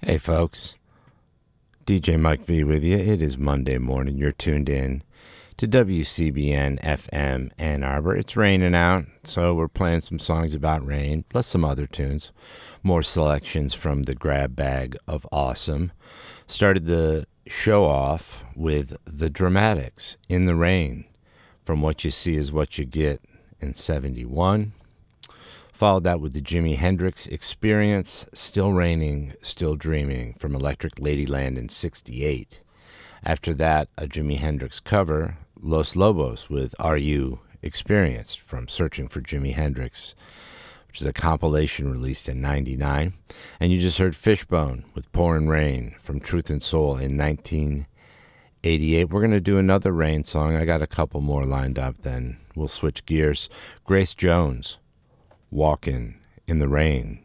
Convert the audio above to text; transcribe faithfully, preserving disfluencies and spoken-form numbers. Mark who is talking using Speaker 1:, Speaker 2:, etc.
Speaker 1: Hey folks, D J Mike V with you. It is Monday morning. You're tuned in to W C B N F M Ann Arbor. It's raining out, so we're playing some songs about rain, plus some other tunes. More selections from the grab bag of awesome. Started the show off with The Dramatics, In the Rain, From What You See Is What You Get in seventy-one. Followed that with the Jimi Hendrix Experience, Still Raining, Still Dreaming, from Electric Ladyland in sixty-eight. After that, a Jimi Hendrix cover, Los Lobos with Are You Experienced, from Searching for Jimi Hendrix, which is a compilation released in ninety-nine. And you just heard Fishbone with Pouring Rain, from Truth and Soul in nineteen eighty-eight. We're going to do another rain song. I got a couple more lined up, then we'll switch gears. Grace Jones, Walking in the Rain.